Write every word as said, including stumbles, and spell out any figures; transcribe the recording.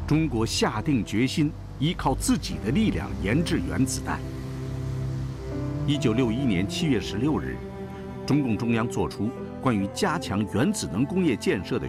中国下定决心依靠自己的力量研制原子弹。一九六一年七月十六日，中共中央作出关于加强原子能工业建设的